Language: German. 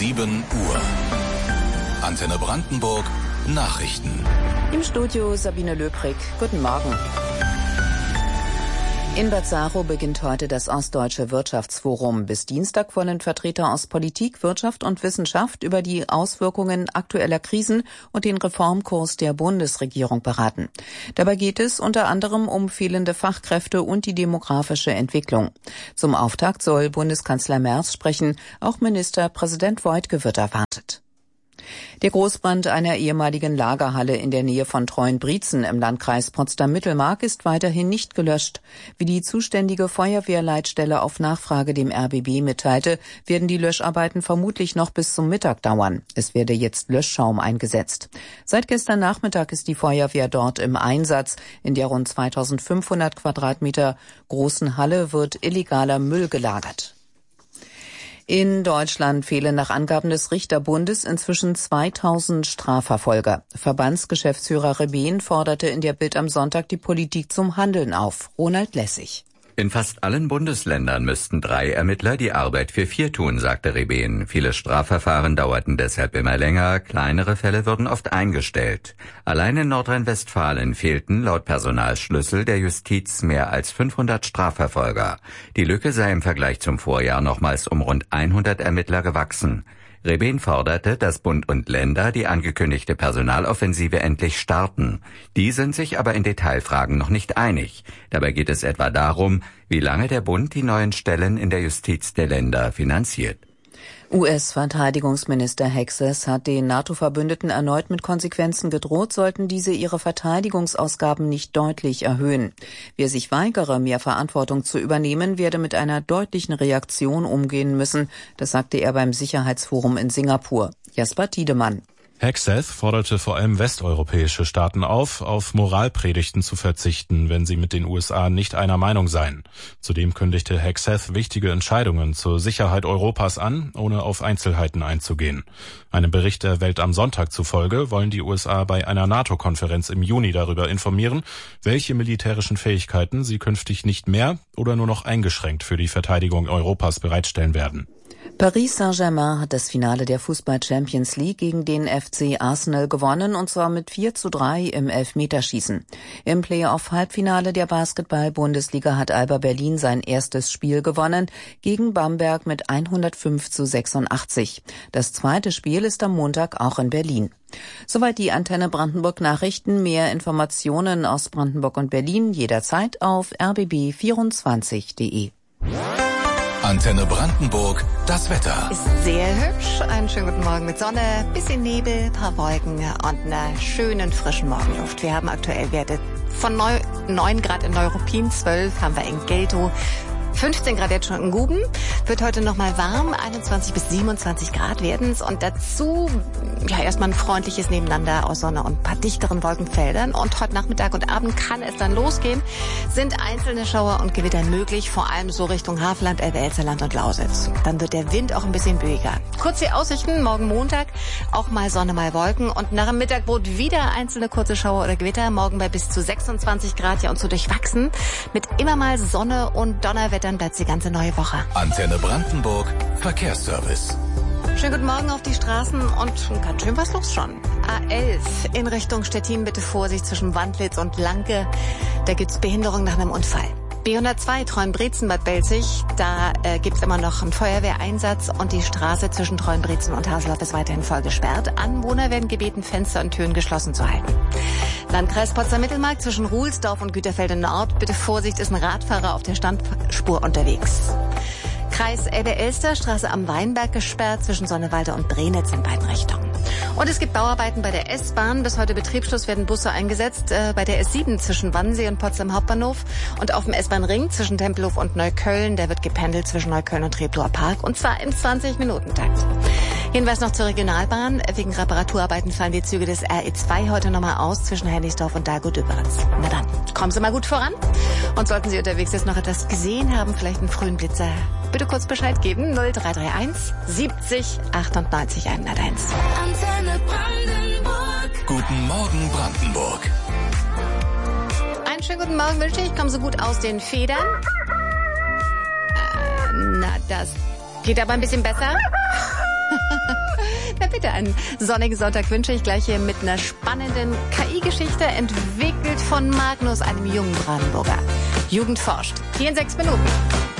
7 Uhr. Antenne Brandenburg, Nachrichten. Im Studio Sabine Löbrig. Guten Morgen. In Bad Saro beginnt heute das Ostdeutsche Wirtschaftsforum. Bis Dienstag wollen Vertreter aus Politik, Wirtschaft und Wissenschaft über die Auswirkungen aktueller Krisen und den Reformkurs der Bundesregierung beraten. Dabei geht es unter anderem um fehlende Fachkräfte und die demografische Entwicklung. Zum Auftakt soll Bundeskanzler Merz sprechen. Auch Ministerpräsident Woidke wird erwartet. Der Großbrand einer ehemaligen Lagerhalle in der Nähe von Treuenbrietzen im Landkreis Potsdam-Mittelmark ist weiterhin nicht gelöscht. Wie die zuständige Feuerwehrleitstelle auf Nachfrage dem RBB mitteilte, werden die Löscharbeiten vermutlich noch bis zum Mittag dauern. Es werde jetzt Löschschaum eingesetzt. Seit gestern Nachmittag ist die Feuerwehr dort im Einsatz. In der rund 2500 Quadratmeter großen Halle wird illegaler Müll gelagert. In Deutschland fehlen nach Angaben des Richterbundes inzwischen 2000 Strafverfolger. Verbandsgeschäftsführer Rebeen forderte in der Bild am Sonntag die Politik zum Handeln auf. Ronald Lessig. In fast allen Bundesländern müssten 3 Ermittler die Arbeit für 4 tun, sagte Rebeen. Viele Strafverfahren dauerten deshalb immer länger, kleinere Fälle würden oft eingestellt. Allein in Nordrhein-Westfalen fehlten laut Personalschlüssel der Justiz mehr als 500 Strafverfolger. Die Lücke sei im Vergleich zum Vorjahr nochmals um rund 100 Ermittler gewachsen. Rebeen forderte, dass Bund und Länder die angekündigte Personaloffensive endlich starten. Die sind sich aber in Detailfragen noch nicht einig. Dabei geht es etwa darum, wie lange der Bund die neuen Stellen in der Justiz der Länder finanziert. US-Verteidigungsminister Hexes hat den NATO-Verbündeten erneut mit Konsequenzen gedroht, sollten diese ihre Verteidigungsausgaben nicht deutlich erhöhen. Wer sich weigere, mehr Verantwortung zu übernehmen, werde mit einer deutlichen Reaktion umgehen müssen. Das sagte er beim Sicherheitsforum in Singapur. Jasper Tiedemann. Hexeth forderte vor allem westeuropäische Staaten auf Moralpredigten zu verzichten, wenn sie mit den USA nicht einer Meinung seien. Zudem kündigte Hexeth wichtige Entscheidungen zur Sicherheit Europas an, ohne auf Einzelheiten einzugehen. Einem Bericht der Welt am Sonntag zufolge wollen die USA bei einer NATO-Konferenz im Juni darüber informieren, welche militärischen Fähigkeiten sie künftig nicht mehr oder nur noch eingeschränkt für die Verteidigung Europas bereitstellen werden. Paris Saint-Germain hat das Finale der Fußball-Champions League gegen den FC Arsenal gewonnen, und zwar mit 4:3 im Elfmeterschießen. Im Playoff-Halbfinale der Basketball-Bundesliga hat Alba Berlin sein erstes Spiel gewonnen, gegen Bamberg mit 105:86. Das zweite Spiel ist am Montag auch in Berlin. Soweit die Antenne Brandenburg Nachrichten. Mehr Informationen aus Brandenburg und Berlin jederzeit auf rbb24.de. Antenne Brandenburg, das Wetter. Ist sehr hübsch. Einen schönen guten Morgen mit Sonne, bisschen Nebel, paar Wolken und einer schönen frischen Morgenluft. Wir haben aktuell Werte von 9 Grad in Neuruppin, 12 haben wir in Geltow, 15 Grad jetzt schon in Guben. Wird heute nochmal warm, 21 bis 27 Grad werden es. Und dazu erstmal ein freundliches Nebeneinander aus Sonne und ein paar dichteren Wolkenfeldern. Und heute Nachmittag und Abend kann es dann losgehen. Sind einzelne Schauer und Gewitter möglich, vor allem so Richtung Havelland, Elbe-Elsterland und Lausitz. Dann wird der Wind auch ein bisschen böiger. Kurz die Aussichten, morgen Montag auch mal Sonne, mal Wolken. Und nach dem Mittagbrot wieder einzelne kurze Schauer oder Gewitter. Morgen bei bis zu 26 Grad, und so durchwachsen. Mit immer mal Sonne und Donnerwetter. Dann bleibt die ganze neue Woche. Antenne Brandenburg, Verkehrsservice. Schönen guten Morgen auf die Straßen und ganz schön was los schon. A11 in Richtung Stettin, bitte Vorsicht zwischen Wandlitz und Lanke. Da gibt's Behinderung nach einem Unfall. B102 Treuenbrietzen, Bad Belzig, da gibt's immer noch einen Feuerwehreinsatz und die Straße zwischen Treuenbrietzen und Haseloff ist weiterhin voll gesperrt. Anwohner werden gebeten, Fenster und Türen geschlossen zu halten. Landkreis Potsdam-Mittelmark zwischen Ruhlsdorf und Güterfelde Nord, bitte Vorsicht, ist ein Radfahrer auf der Standspur unterwegs. Kreis Elbe-Elster, Straße am Weinberg gesperrt zwischen Sonnewalde und Brenitz in beiden Richtungen. Und es gibt Bauarbeiten bei der S-Bahn. Bis heute Betriebsschluss werden Busse eingesetzt. Bei der S7 zwischen Wannsee und Potsdam Hauptbahnhof. Und auf dem S-Bahn-Ring zwischen Tempelhof und Neukölln. Der wird gependelt zwischen Neukölln und Treptower Park. Und zwar im 20-Minuten-Takt. Hinweis noch zur Regionalbahn. Wegen Reparaturarbeiten fallen die Züge des RE2 heute nochmal aus zwischen Hennigsdorf und Dahlgut-Döberitz. Na dann, kommen Sie mal gut voran. Und sollten Sie unterwegs jetzt noch etwas gesehen haben, vielleicht einen frühen Blitzer, bitte kurz Bescheid geben. 0331 70 98 101. Antenne Brandenburg. Guten Morgen Brandenburg. Einen schönen guten Morgen wünsche ich. Kommen Sie gut aus den Federn. Na, das geht aber ein bisschen besser. Na bitte, einen sonnigen Sonntag wünsche ich gleich hier mit einer spannenden KI-Geschichte, entwickelt von Magnus, einem jungen Brandenburger. Jugend forscht. Hier in 6 Minuten.